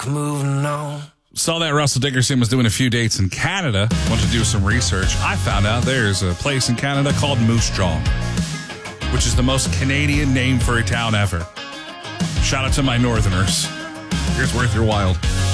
moving on. Saw that Russell Dickerson was doing a few dates in Canada. Wanted to do some research. I found out there's a place in Canada called Moose Jaw, which is the most Canadian name for a town ever. Shout out to my Northerners. Here's Worth Your Wild.